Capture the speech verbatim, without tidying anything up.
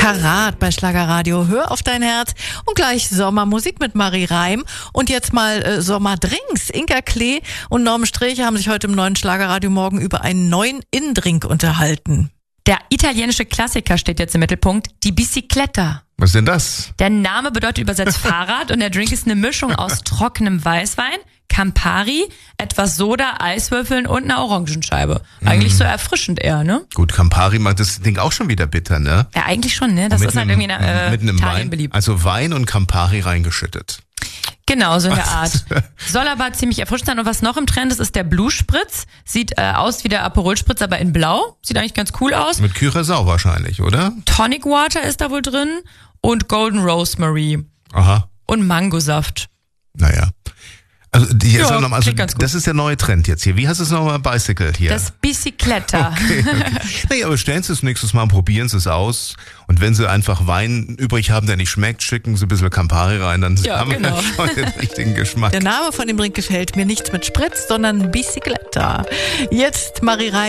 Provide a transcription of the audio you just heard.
Karat bei Schlagerradio. Hör auf dein Herz. Und gleich Sommermusik mit Marie Reim. Und jetzt mal äh, Sommerdrinks. Inka Klee und Norm Sträche haben sich heute im neuen Schlagerradio Morgen über einen neuen Innendrink unterhalten. Der italienische Klassiker steht jetzt im Mittelpunkt, die Bicicletta. Was ist denn das? Der Name bedeutet übersetzt Fahrrad und der Drink ist eine Mischung aus trockenem Weißwein, Campari, etwas Soda, Eiswürfeln und einer Orangenscheibe. Eigentlich mm. so erfrischend eher, ne? Gut, Campari macht das Ding auch schon wieder bitter, ne? Ja, eigentlich schon, ne? Das ist halt einem, irgendwie in äh, mit einem Italien Wein, beliebt. Also Wein und Campari reingeschüttet. Genau, so in der Art. Soll aber ziemlich erfrischend sein. Und was noch im Trend ist, ist der Blue Spritz. Sieht äh, aus wie der Aperol Spritz, aber in blau. Sieht eigentlich ganz cool aus. Mit Curaçao wahrscheinlich, oder? Tonic Water ist da wohl drin und Golden Rosemary. Aha. Und Mangosaft. Naja. Also, die Ja, ist noch mal, also klingt ganz gut. das ist der neue Trend jetzt hier. Wie heißt es nochmal? Bicycle hier. Das Bicicletta. Okay, okay. Nee, aber stellen Sie es nächstes Mal, probieren Sie es aus. Und wenn Sie einfach Wein übrig haben, der nicht schmeckt, schicken Sie ein bisschen Campari rein, dann Ja, haben genau. wir schon den richtigen Geschmack. Der Name von dem Drink gefällt mir. Nichts mit Spritz, sondern Bicicletta. Jetzt Marie Reim.